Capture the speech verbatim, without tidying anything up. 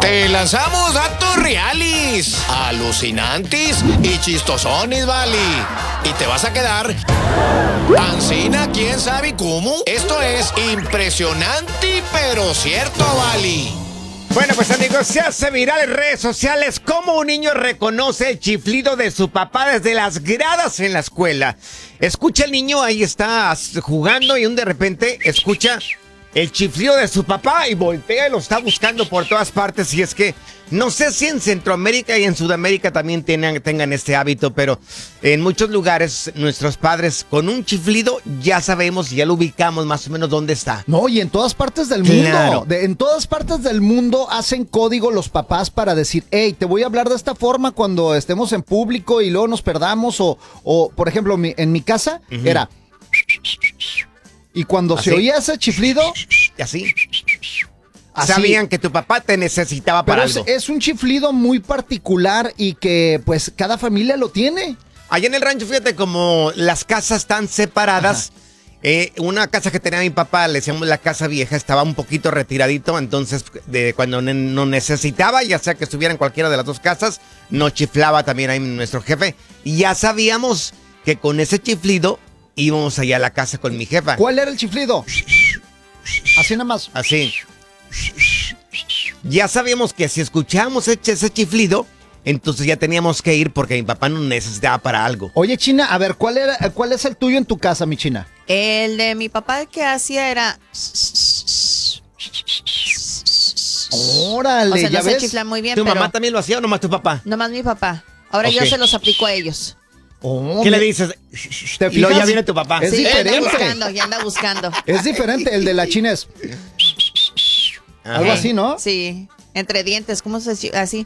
Te lanzamos datos reales, alucinantes y chistosones, vale. Y te vas a quedar ancina, quién sabe cómo. Esto es impresionante, pero cierto, vale. Bueno, pues amigos, se hace viral en redes sociales cómo un niño reconoce el chiflido de su papá desde las gradas en la escuela. Escucha el niño, ahí está jugando y un de repente escucha el chiflido de su papá y voltea y lo está buscando por todas partes. Y es que no sé si en Centroamérica y en Sudamérica también tengan, tengan este hábito, pero en muchos lugares nuestros padres con un chiflido ya sabemos, ya lo ubicamos más o menos dónde está. No, y en todas partes del Claro. mundo, de, en todas partes del mundo hacen código los papás para decir, hey, te voy a hablar de esta forma cuando estemos en público y luego nos perdamos, o, o por ejemplo, mi, en mi casa uh-huh. era... Y cuando ¿Así? Se oía ese chiflido... Y así... Así. Sabían que tu papá te necesitaba para Pero algo. Es, es un chiflido muy particular y que pues cada familia lo tiene. Allá en el rancho, fíjate, como las casas están separadas, eh, una casa que tenía mi papá, le decíamos la casa vieja, estaba un poquito retiradito, entonces de cuando ne- no necesitaba, ya sea que estuviera en cualquiera de las dos casas, no chiflaba también ahí nuestro jefe. Y ya sabíamos que con ese chiflido íbamos allá a la casa con mi jefa. ¿Cuál era el chiflido? Así nada más. Así. Ya sabíamos que si escuchábamos ese, ese chiflido, entonces ya teníamos que ir porque mi papá nos necesitaba para algo. Oye, China, a ver, ¿cuál era, cuál es el tuyo en tu casa, mi China? El de mi papá que hacía era... Órale, o sea, ¿ya no se ves? chifla muy bien, ¿Tu pero... mamá también lo hacía o nomás tu papá? Nomás mi papá. Ahora Okay. yo se los aplico a ellos. Oh, ¿Qué me- le dices? ¿Te Y luego fijas? ya viene tu papá. Es sí, ya anda diferente. buscando, ya anda buscando. Es diferente, el de la China es Ajá. algo así, ¿no? Sí, entre dientes, ¿cómo se chi- así?